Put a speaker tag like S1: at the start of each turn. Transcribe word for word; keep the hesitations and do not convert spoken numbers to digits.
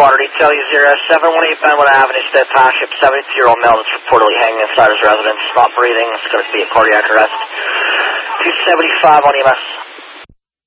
S1: Water detail zero seven one eight Benwood Avenue, Stowe Township, seventy-two-year-old male that's reportedly hanging inside his residence, not breathing, it's going to be a cardiac arrest. two seventy-five on E M S.